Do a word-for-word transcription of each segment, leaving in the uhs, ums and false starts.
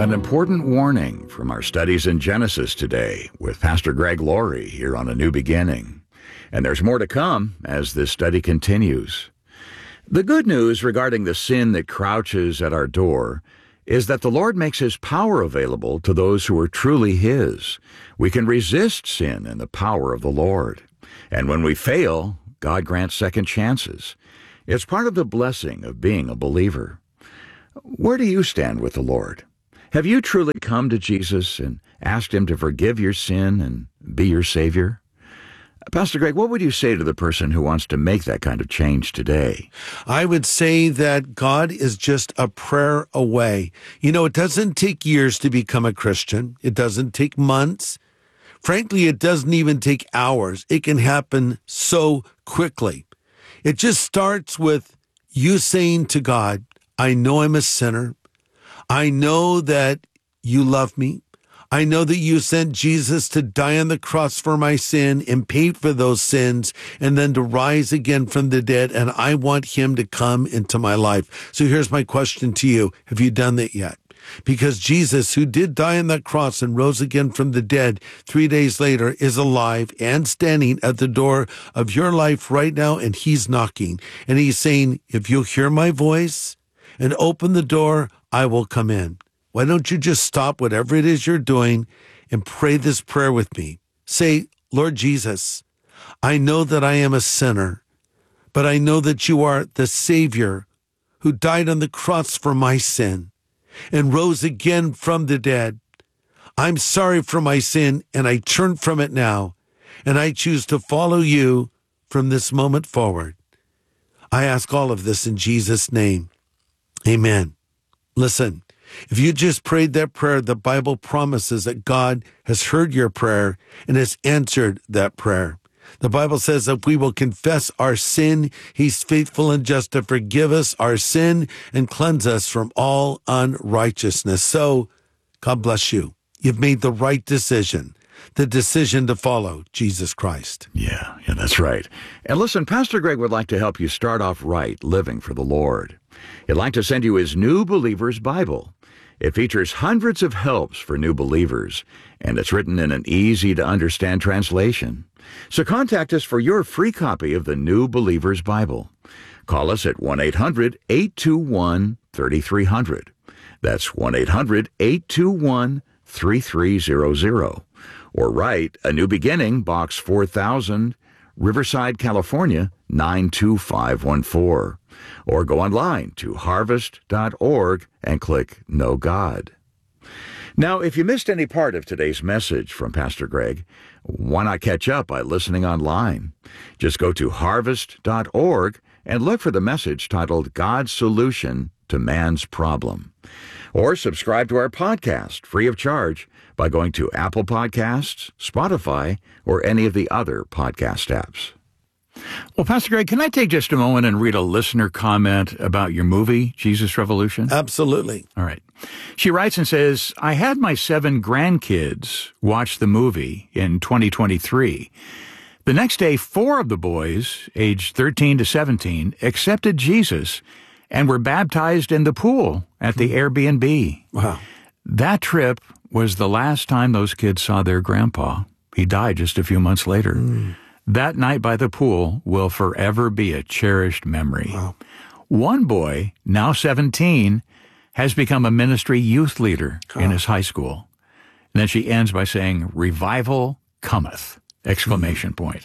An important warning from our studies in Genesis today with Pastor Greg Laurie here on A New Beginning. And there's more to come as this study continues. The good news regarding the sin that crouches at our door is that the Lord makes His power available to those who are truly His. We can resist sin in the power of the Lord. And when we fail, God grants second chances. It's part of the blessing of being a believer. Where do you stand with the Lord? Have you truly come to Jesus and asked Him to forgive your sin and be your Savior? Pastor Greg, what would you say to the person who wants to make that kind of change today? I would say that God is just a prayer away. You know, it doesn't take years to become a Christian. It doesn't take months. Frankly, it doesn't even take hours. It can happen so quickly. It just starts with you saying to God, I know I'm a sinner. I know that you love me. I know that you sent Jesus to die on the cross for my sin and pay for those sins and then to rise again from the dead. And I want Him to come into my life. So here's my question to you. Have you done that yet? Because Jesus, who did die on that cross and rose again from the dead three days later, is alive and standing at the door of your life right now. And He's knocking and He's saying, if you'll hear my voice and open the door, I will come in. Why don't you just stop whatever it is you're doing and pray this prayer with me? Say, Lord Jesus, I know that I am a sinner, but I know that you are the Savior who died on the cross for my sin and rose again from the dead. I'm sorry for my sin, and I turn from it now, and I choose to follow you from this moment forward. I ask all of this in Jesus' name. Amen. Listen. If you just prayed that prayer, the Bible promises that God has heard your prayer and has answered that prayer. The Bible says that we will confess our sin, He's faithful and just to forgive us our sin and cleanse us from all unrighteousness. So, God bless you. You've made the right decision, the decision to follow Jesus Christ. Yeah, yeah, that's right. And listen, Pastor Greg would like to help you start off right living for the Lord. He'd like to send you his New Believer's Bible. It features hundreds of helps for new believers, and it's written in an easy-to-understand translation. So contact us for your free copy of the New Believer's Bible. Call us at one eight hundred, eight two one, three three zero zero. That's one eight hundred, eight two one, three three zero zero. Or write A New Beginning, Box four thousand, Riverside, California, nine two five one four. Or go online to harvest dot org and click Know God. Now, if you missed any part of today's message from Pastor Greg, why not catch up by listening online? Just go to harvest dot org and look for the message titled God's Solution to Man's Problem. Or subscribe to our podcast free of charge by going to Apple Podcasts, Spotify, or any of the other podcast apps. Well, Pastor Greg, can I take just a moment and read a listener comment about your movie, Jesus Revolution? Absolutely. All right. She writes and says, I had my seven grandkids watch the movie in twenty twenty-three. The next day, four of the boys, aged thirteen to seventeen, accepted Jesus and were baptized in the pool at the Airbnb. Wow. That trip was the last time those kids saw their grandpa. He died just a few months later. Mm. That night by the pool will forever be a cherished memory. Wow. One boy, now seventeen, has become a ministry youth leader oh. in his high school. And then she ends by saying, revival cometh, exclamation mm-hmm. point.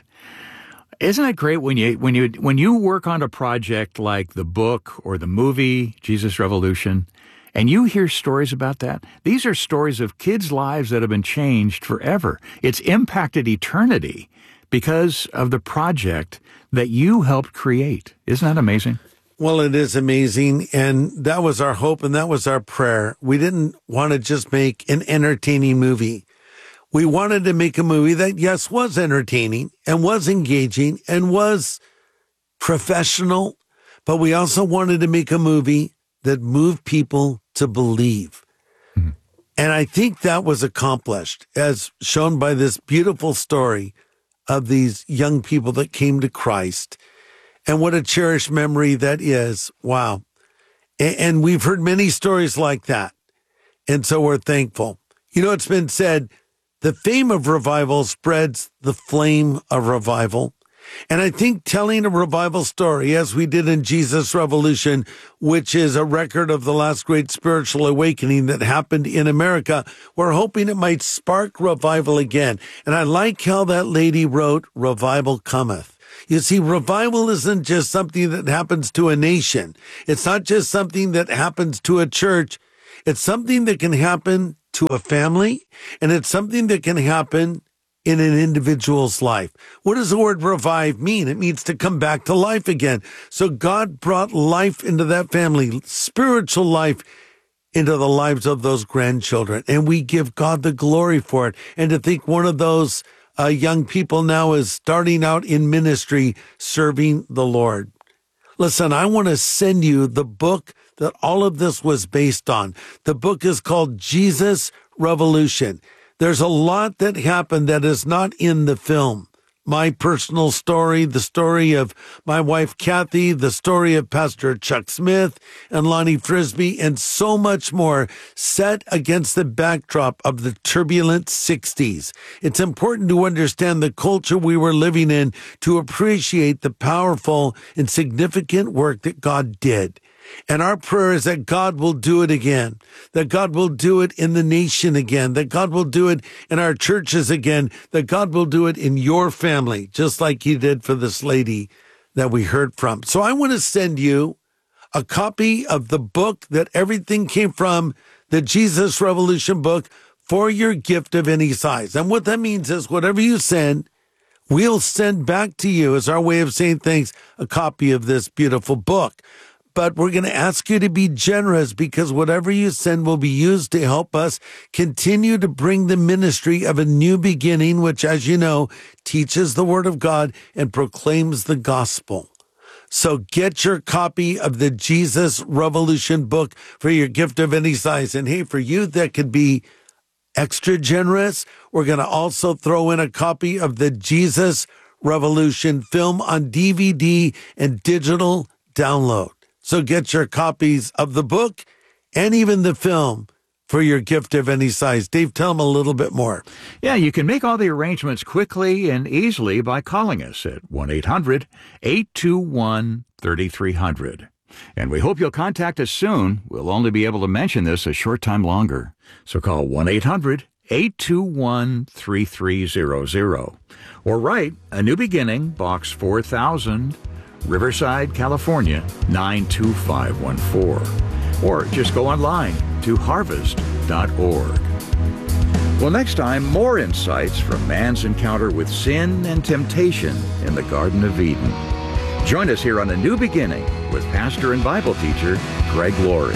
Isn't it great when you when you when you work on a project like the book or the movie, Jesus Revolution, and you hear stories about that? These are stories of kids' lives that have been changed forever. It's impacted eternity because of the project that you helped create. Isn't that amazing? Well, it is amazing, and that was our hope, and that was our prayer. We didn't want to just make an entertaining movie. We wanted to make a movie that, yes, was entertaining and was engaging and was professional, but we also wanted to make a movie that moved people to believe. Mm-hmm. And I think that was accomplished, as shown by this beautiful story of these young people that came to Christ. And what a cherished memory that is. Wow. And we've heard many stories like that. And so we're thankful. You know, it's been said, the fame of revival spreads the flame of revival. And I think telling a revival story, as we did in Jesus Revolution, which is a record of the last great spiritual awakening that happened in America, we're hoping it might spark revival again. And I like how that lady wrote, "Revival cometh." You see, revival isn't just something that happens to a nation. It's not just something that happens to a church. It's something that can happen to a family, and it's something that can happen in an individual's life. What does the word revive mean? It means to come back to life again. So God brought life into that family, spiritual life into the lives of those grandchildren. And we give God the glory for it. And to think one of those uh, young people now is starting out in ministry, serving the Lord. Listen, I want to send you the book that all of this was based on. The book is called Jesus Revolution. There's a lot that happened that is not in the film. My personal story, the story of my wife, Kathy, the story of Pastor Chuck Smith and Lonnie Frisbee, and so much more set against the backdrop of the turbulent sixties. It's important to understand the culture we were living in to appreciate the powerful and significant work that God did. And our prayer is that God will do it again, that God will do it in the nation again, that God will do it in our churches again, that God will do it in your family, just like he did for this lady that we heard from. So I want to send you a copy of the book that everything came from, the Jesus Revolution book, for your gift of any size. And what that means is whatever you send, we'll send back to you as our way of saying thanks, a copy of this beautiful book. But we're going to ask you to be generous, because whatever you send will be used to help us continue to bring the ministry of a new beginning, which, as you know, teaches the Word of God and proclaims the gospel. So get your copy of the Jesus Revolution book for your gift of any size. And hey, for you that could be extra generous, we're going to also throw in a copy of the Jesus Revolution film on D V D and digital download. So get your copies of the book and even the film for your gift of any size. Dave, tell them a little bit more. Yeah, you can make all the arrangements quickly and easily by calling us at one eight hundred, eight two one, three three zero zero. And we hope you'll contact us soon. We'll only be able to mention this a short time longer. So call one eight hundred, eight two one, three three zero zero. Or write A New Beginning, Box four thousand, Riverside, California, nine two five one four. Or just go online to harvest dot org. Well, next time, more insights from man's encounter with sin and temptation in the Garden of Eden. Join us here on A New Beginning with pastor and Bible teacher Greg Laurie.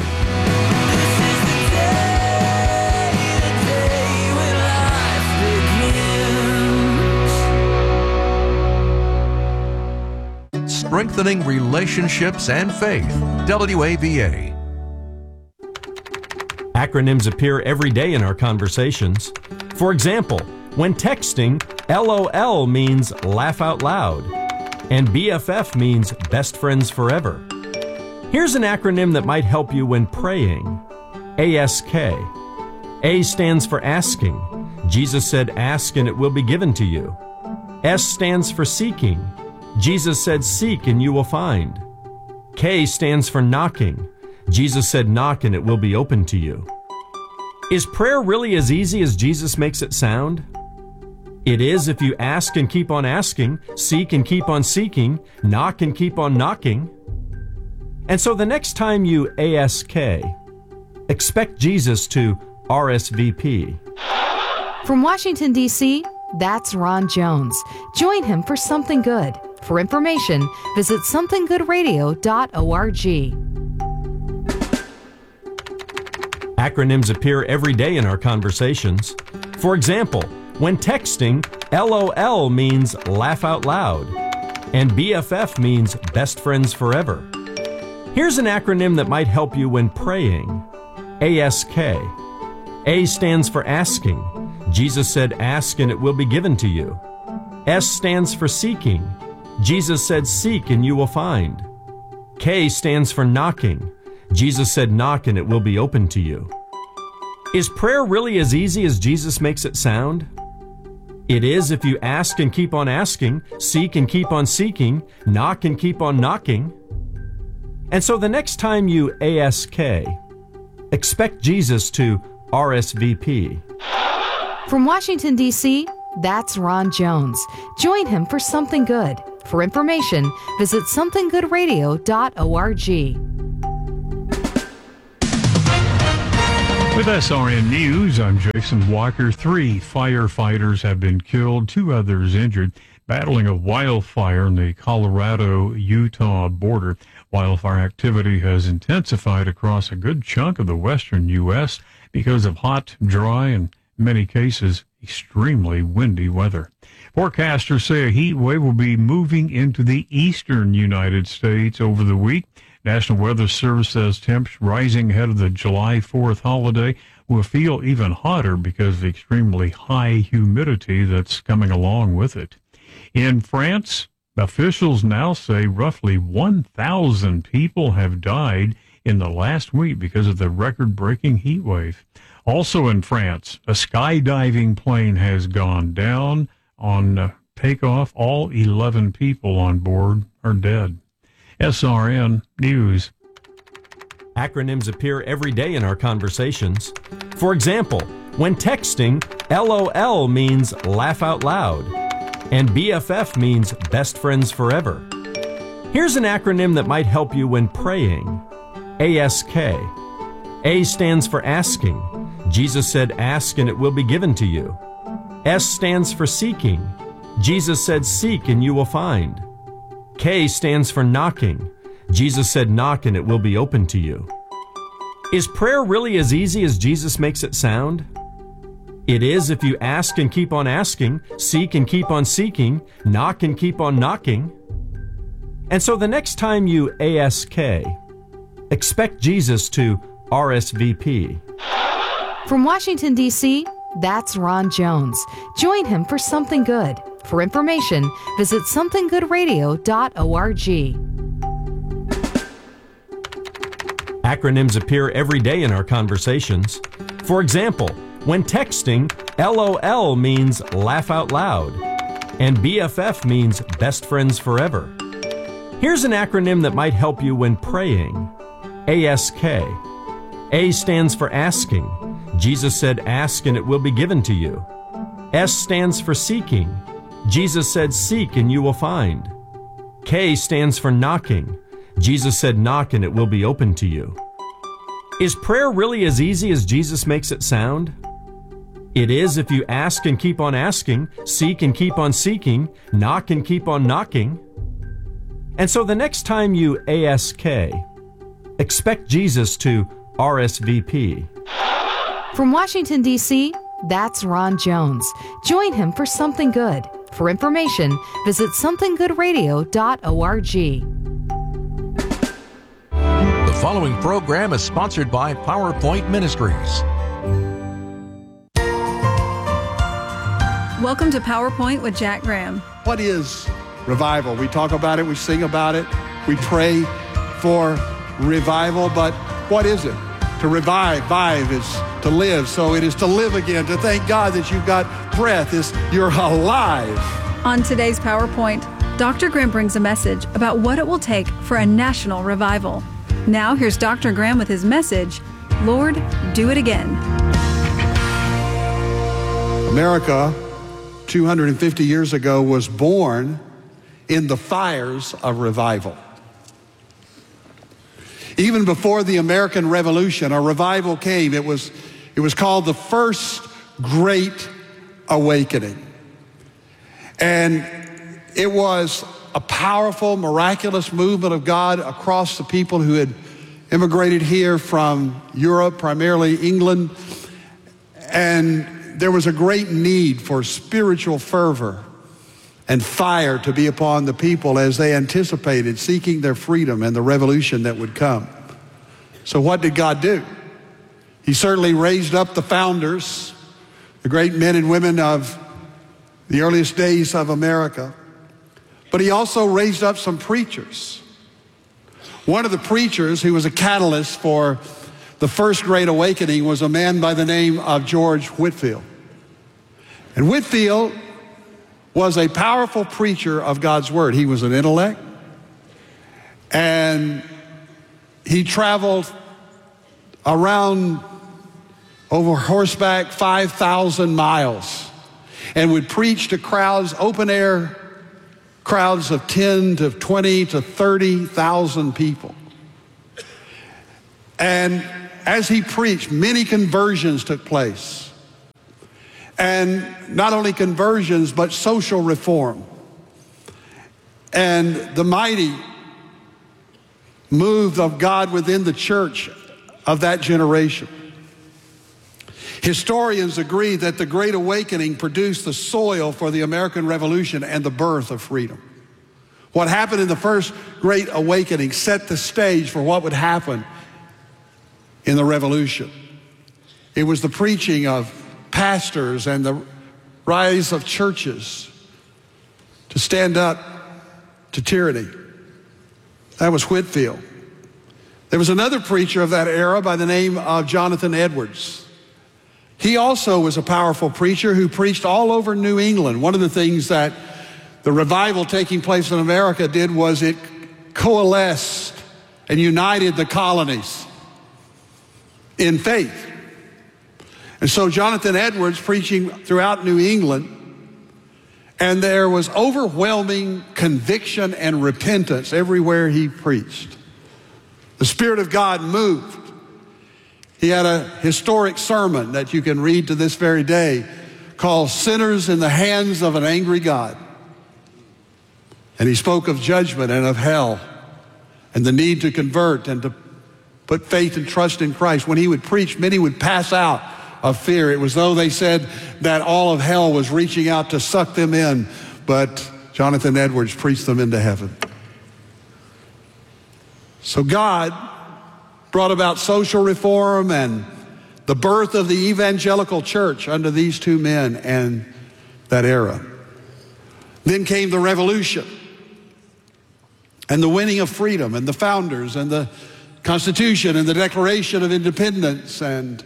Strengthening relationships and faith. W A V A. Acronyms appear every day in our conversations. For example, when texting, L O L means laugh out loud, and B F F means best friends forever. Here's an acronym that might help you when praying. A S K. A stands for asking. Jesus said, ask and it will be given to you. S stands for seeking. Jesus said, seek and you will find. K stands for knocking. Jesus said, knock and it will be open to you. Is prayer really as easy as Jesus makes it sound? It is if you ask and keep on asking, seek and keep on seeking, knock and keep on knocking. And so the next time you A S K, expect Jesus to R S V P. From Washington, D C, that's Ron Jones. Join him for Something Good. For information, visit something good radio dot org. Acronyms appear every day in our conversations. For example, when texting, L O L means laugh out loud, and B F F means best friends forever. Here's an acronym that might help you when praying. A S K. A stands for asking. Jesus said, ask and it will be given to you. S stands for seeking. Jesus said, seek and you will find. K stands for knocking. Jesus said, knock and it will be open to you. Is prayer really as easy as Jesus makes it sound? It is if you ask and keep on asking, seek and keep on seeking, knock and keep on knocking. And so the next time you ask, expect Jesus to R S V P. From Washington, D C, that's Ron Jones. Join him for Something Good. For information, visit something good radio dot org. With S R N News, I'm Jason Walker. Three firefighters have been killed, two others injured, battling a wildfire in the Colorado-Utah border. Wildfire activity has intensified across a good chunk of the western U S because of hot, dry, and in many cases, extremely windy weather. Forecasters say a heat wave will be moving into the eastern United States over the week. National Weather Service says temps rising ahead of the July fourth holiday will feel even hotter because of the extremely high humidity that's coming along with it. In France, officials now say roughly one thousand people have died in the last week because of the record-breaking heat wave. Also in France, a skydiving plane has gone down on uh, takeoff. All eleven people on board are dead. S R N News. Acronyms appear every day in our conversations. For example, when texting, LOL means laugh out loud, and B F F means best friends forever. Here's an acronym that might help you when praying. A S K. A stands for asking. Jesus said, ask and it will be given to you. S stands for seeking. Jesus said, seek and you will find. K stands for knocking. Jesus said, knock and it will be open to you. Is prayer really as easy as Jesus makes it sound? It is if you ask and keep on asking, seek and keep on seeking, knock and keep on knocking. And so the next time you ask, expect Jesus to R S V P. From Washington, D C, that's Ron Jones. Join him for Something Good. For information, visit something good radio dot org. Acronyms appear every day in our conversations. For example, when texting, LOL means laugh out loud, and B F F means best friends forever. Here's an acronym that might help you when praying. A S K. A stands for asking. Jesus said, ask and it will be given to you. S stands for seeking. Jesus said, seek and you will find. K stands for knocking. Jesus said, knock and it will be open to you. Is prayer really as easy as Jesus makes it sound? It is if you ask and keep on asking, seek and keep on seeking, knock and keep on knocking. And so the next time you ask, expect Jesus to R S V P. From Washington, D C, that's Ron Jones. Join him for Something Good. For information, visit something good radio dot org. The following program is sponsored by PowerPoint Ministries. Welcome to PowerPoint with Jack Graham. What is revival? We talk about it, we sing about it, we pray for revival, but what is it? To revive, vive is to live, so it is to live again, to thank God that you've got breath, is you're alive. On today's PowerPoint, Doctor Graham brings a message about what it will take for a national revival. Now here's Doctor Graham with his message, Lord, do it again. America, two hundred fifty years ago, was born in the fires of revival. Even before the American Revolution, a revival came. It was, it was called the First Great Awakening. And it was a powerful, miraculous movement of God across the people who had immigrated here from Europe, primarily England. And there was a great need for spiritual fervor and fire to be upon the people as they anticipated seeking their freedom and the revolution that would come. So what did God do? He certainly raised up the founders, the great men and women of the earliest days of America. But he also raised up some preachers. One of the preachers who was a catalyst for the first Great Awakening was a man by the name of George Whitefield. And Whitefield was a powerful preacher of God's Word. He was an intellect, and he traveled around over horseback five thousand miles and would preach to crowds, open air crowds of ten to twenty to thirty thousand people. And as he preached, many conversions took place. And not only conversions, but social reform. And the mighty move of God within the church of that generation. Historians agree that the Great Awakening produced the soil for the American Revolution and the birth of freedom. What happened in the first Great Awakening set the stage for what would happen in the Revolution. It was the preaching of pastors and the rise of churches to stand up to tyranny. That was Whitefield. There was another preacher of that era by the name of Jonathan Edwards. He also was a powerful preacher who preached all over New England. One of the things that the revival taking place in America did was it coalesced and united the colonies in faith. And so Jonathan Edwards preaching throughout New England, and there was overwhelming conviction and repentance everywhere he preached. The Spirit of God moved. He had a historic sermon that you can read to this very day called Sinners in the Hands of an Angry God. And he spoke of judgment and of hell and the need to convert and to put faith and trust in Christ. When he would preach, many would pass out of fear. It was though they said that all of hell was reaching out to suck them in, but Jonathan Edwards preached them into heaven. So God brought about social reform and the birth of the evangelical church under these two men and that era. Then came the revolution and the winning of freedom and the founders and the Constitution and the Declaration of Independence. And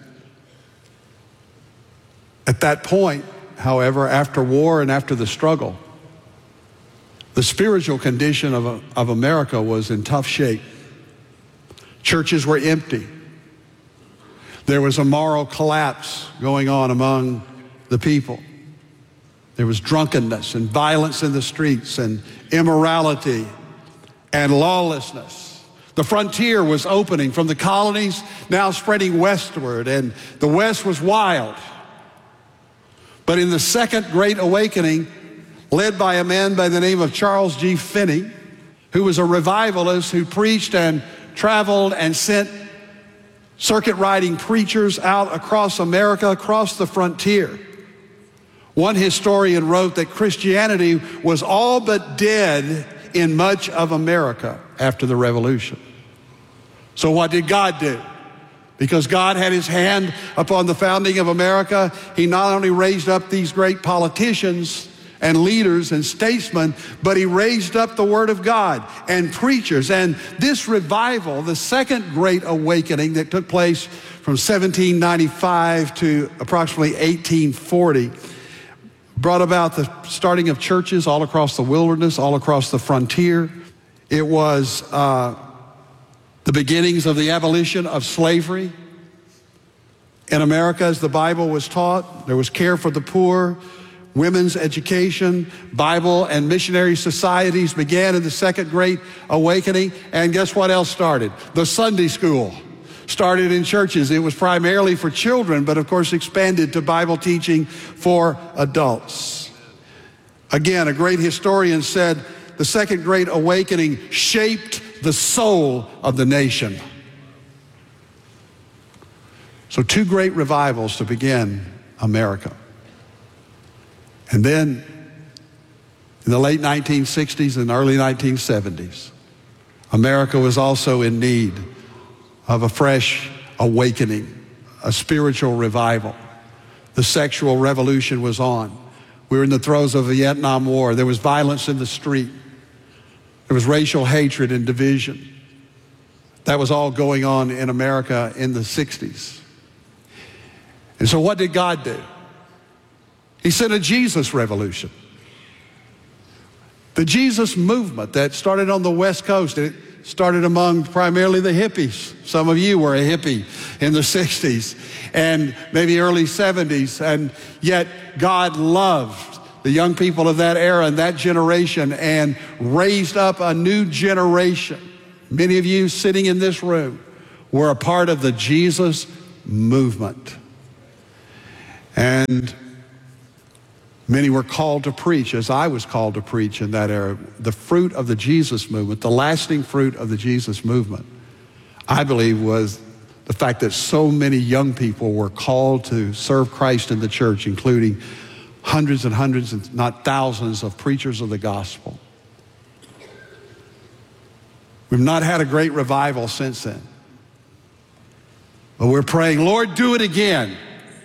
at that point, however, after war and after the struggle, the spiritual condition of, of America was in tough shape. Churches were empty. There was a moral collapse going on among the people. There was drunkenness and violence in the streets and immorality and lawlessness. The frontier was opening from the colonies, now spreading westward, and the West was wild. But in the Second Great Awakening, led by a man by the name of Charles G. Finney, who was a revivalist who preached and traveled and sent circuit riding preachers out across America, across the frontier. One historian wrote that Christianity was all but dead in much of America after the Revolution. So what did God do? Because God had his hand upon the founding of America, he not only raised up these great politicians and leaders and statesmen, but he raised up the Word of God and preachers. And this revival, the Second Great Awakening that took place from seventeen ninety-five to approximately eighteen forty, brought about the starting of churches all across the wilderness, all across the frontier. It was uh, the beginnings of the abolition of slavery in America as the Bible was taught. There was care for the poor, women's education, Bible and missionary societies began in the Second Great Awakening. And guess what else started? The Sunday school started in churches. It was primarily for children, but of course expanded to Bible teaching for adults. Again, a great historian said the Second Great Awakening shaped the soul of the nation. So two great revivals to begin America. And then in the late nineteen sixties and early nineteen seventies, America was also in need of a fresh awakening, a spiritual revival. The sexual revolution was on. We were in the throes of the Vietnam War. There was violence in the street. There was racial hatred and division. That was all going on in America in the sixties. And so what did God do? He sent a Jesus revolution. The Jesus movement that started on the West Coast, it started among primarily the hippies. Some of you were a hippie in the sixties and maybe early seventies, and yet God loved the young people of that era and that generation and raised up a new generation. Many of you sitting in this room were a part of the Jesus movement. And many were called to preach, as I was called to preach in that era. The fruit of the Jesus movement, the lasting fruit of the Jesus movement, I believe, was the fact that so many young people were called to serve Christ in the church, including hundreds and hundreds, and not thousands, of preachers of the gospel. We've not had a great revival since then. But we're praying, Lord, do it again.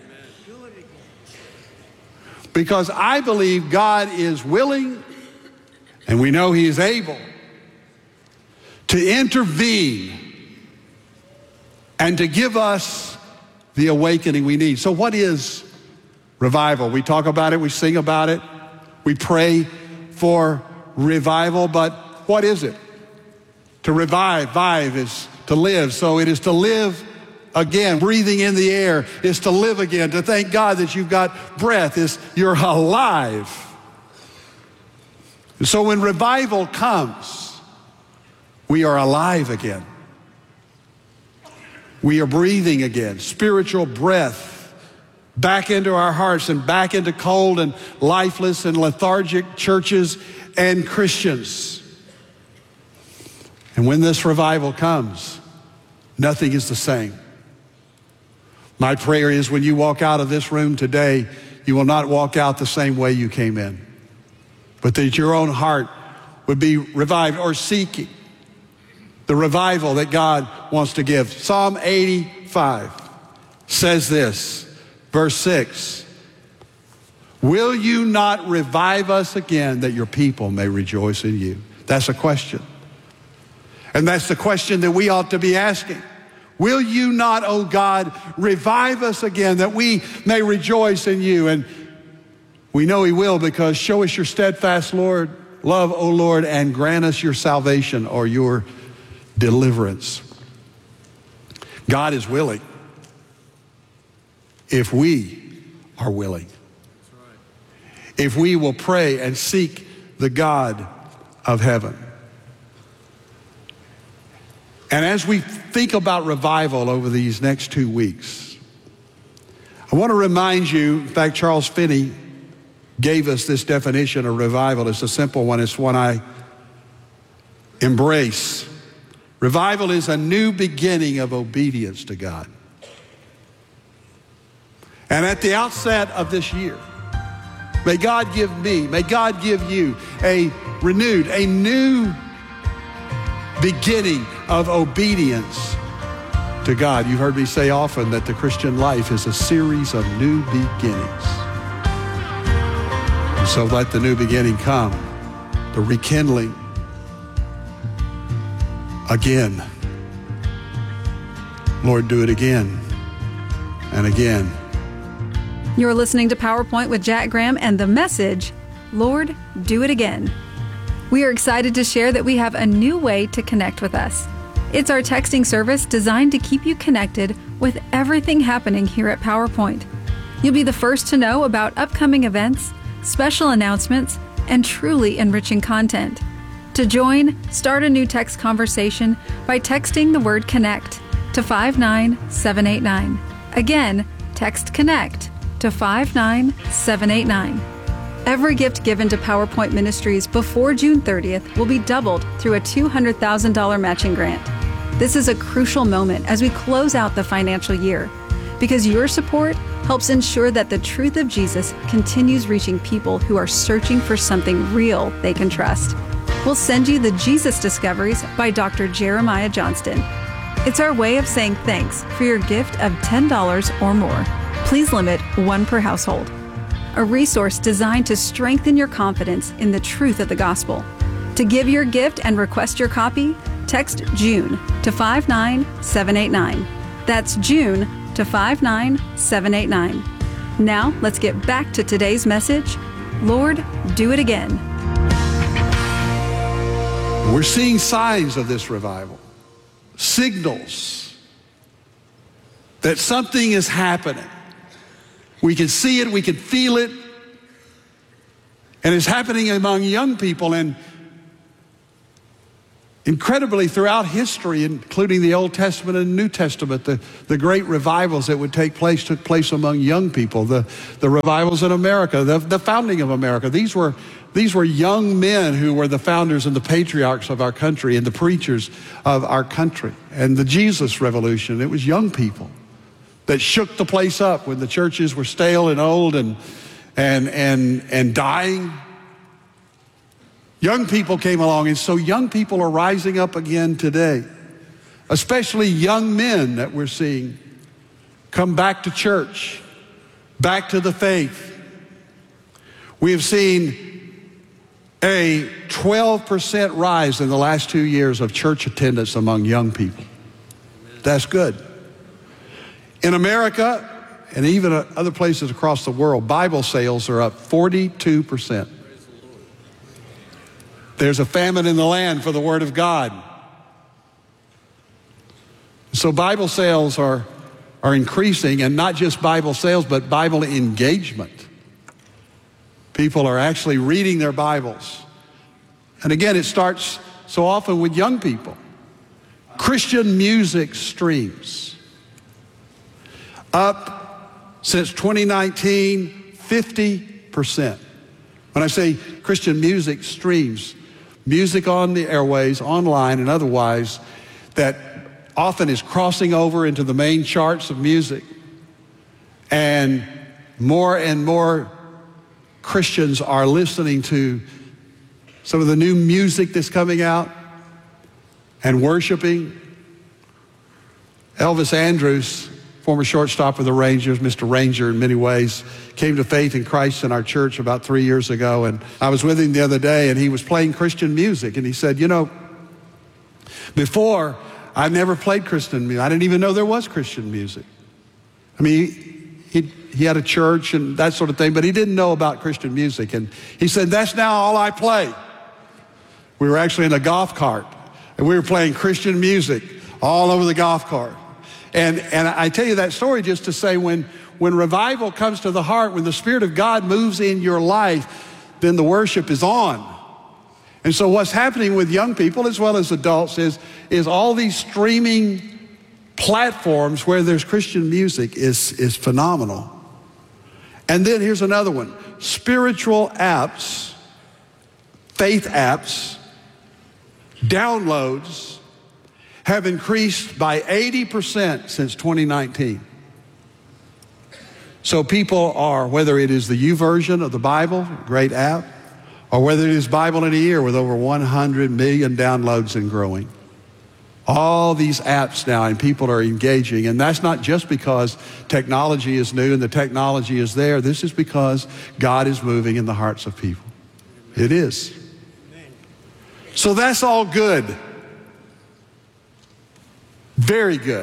Because I believe God is willing, and we know He is able, to intervene and to give us the awakening we need. So what is revival? We talk about it, we sing about it, we pray for revival, but what is it? To revive, vive is to live, so it is to live again. Breathing in the air is to live again. To thank God that you've got breath is you're alive. So when revival comes, we are alive again. We are breathing again. Spiritual breath back into our hearts and back into cold and lifeless and lethargic churches and Christians. And when this revival comes, nothing is the same. My prayer is when you walk out of this room today, you will not walk out the same way you came in, but that your own heart would be revived or seeking the revival that God wants to give. Psalm eighty-five says this, verse six, will you not revive us again that your people may rejoice in you? That's a question. And that's the question that we ought to be asking. Will you not, oh God, revive us again that we may rejoice in you? And we know He will, because show us your steadfast Lord, love, O Lord, and grant us your salvation or your deliverance. God is willing if we are willing. If we will pray and seek the God of heaven. And as we think about revival over these next two weeks, I want to remind you, in fact, Charles Finney gave us this definition of revival. It's a simple one. It's one I embrace. Revival is a new beginning of obedience to God. And at the outset of this year, may God give me, may God give you a renewed, a new beginning of obedience to God. You've heard me say often that the Christian life is a series of new beginnings. And so let the new beginning come, the rekindling again. Lord, do it again and again. You're listening to PowerPoint with Jack Graham and the message, Lord, do it again. We are excited to share that we have a new way to connect with us. It's our texting service designed to keep you connected with everything happening here at PowerPoint. You'll be the first to know about upcoming events, special announcements, and truly enriching content. To join, start a new text conversation by texting the word CONNECT to five nine seven eight nine. Again, text CONNECT to five nine seven eight nine. Every gift given to PowerPoint Ministries before June thirtieth will be doubled through a two hundred thousand dollars matching grant. This is a crucial moment as we close out the financial year, because your support helps ensure that the truth of Jesus continues reaching people who are searching for something real they can trust. We'll send you the Jesus Discoveries by Doctor Jeremiah Johnston. It's our way of saying thanks for your gift of ten dollars or more. Please limit one per household. A resource designed to strengthen your confidence in the truth of the gospel. To give your gift and request your copy, text June to five nine seven eight nine. That's June to five nine seven eight nine. Now, let's get back to today's message. Lord, do it again. We're seeing signs of this revival, signals that something is happening. We can see it, we can feel it, and it's happening among young people, and incredibly throughout history, including the Old Testament and New Testament, the, the great revivals that would take place took place among young people. The, the revivals in America, the, the founding of America, these were, these were young men who were the founders and the patriarchs of our country and the preachers of our country. And the Jesus Revolution, it was young people that shook the place up when the churches were stale and old and, and, and, and dying. Young people came along, and so young people are rising up again today, especially young men that we're seeing come back to church, back to the faith. We have seen a twelve percent rise in the last two years of church attendance among young people. That's good. In America, and even other places across the world, Bible sales are up forty-two percent. There's a famine in the land for the Word of God. So Bible sales are, are increasing, and not just Bible sales, but Bible engagement. People are actually reading their Bibles. And again, it starts so often with young people. Christian music streams up since twenty nineteen, fifty percent. When I say Christian music streams, music on the airways, online and otherwise, that often is crossing over into the main charts of music. And more and more Christians are listening to some of the new music that's coming out and worshiping. Elvis Andrus, former shortstop of the Rangers, Mister Ranger in many ways, came to faith in Christ in our church about three years ago. And I was with him the other day, and he was playing Christian music. And he said, you know, before, I never played Christian music. I didn't even know there was Christian music. I mean, he, he had a church and that sort of thing, but he didn't know about Christian music. And he said, that's now all I play. We were actually in a golf cart, and we were playing Christian music all over the golf cart. And, and I tell you that story just to say when, when revival comes to the heart, when the Spirit of God moves in your life, then the worship is on. And so what's happening with young people as well as adults is, is all these streaming platforms where there's Christian music is, is phenomenal. And then here's another one. Spiritual apps, faith apps, downloads have increased by eighty percent since twenty nineteen. So people are, whether it is the YouVersion of the Bible, great app, or whether it is Bible in a Year with over one hundred million downloads and growing. All these apps now, and people are engaging, and that's not just because technology is new and the technology is there. This is because God is moving in the hearts of people. It is. So that's all good. Very good.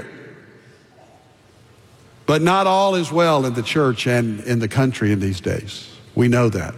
But not all is well in the church and in the country in these days. We know that.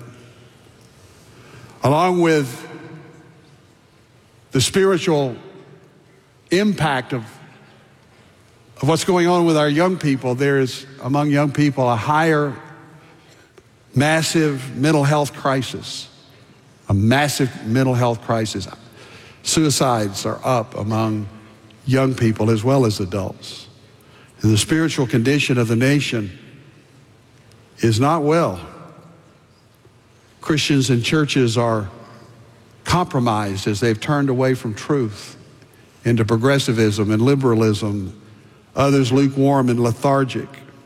Along with the spiritual impact of, of what's going on with our young people, there is among young people a higher, massive mental health crisis. A massive mental health crisis. Suicides are up among young people as well as adults. And the spiritual condition of the nation is not well. Christians and churches are compromised as they've turned away from truth into progressivism and liberalism, others lukewarm and lethargic.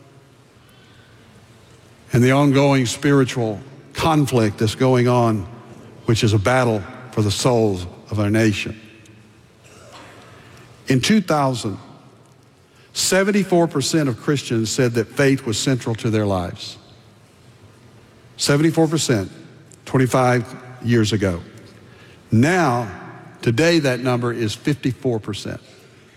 And the ongoing spiritual conflict that's going on, which is a battle for the souls of our nation. In two thousand, seventy-four percent of Christians said that faith was central to their lives. seventy-four percent, twenty-five years ago. Now, today that number is fifty-four percent.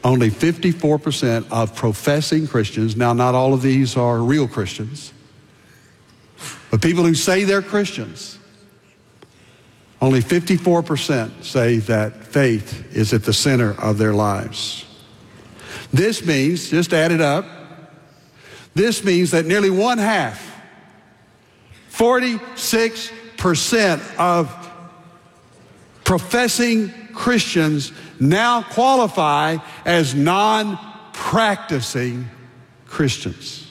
only fifty-four percent of professing Christians, now not all of these are real Christians, but people who say they're Christians, only fifty-four percent say that faith is at the center of their lives. This means, just add it up, this means that nearly one half, forty-six percent of professing Christians now qualify as non-practicing Christians.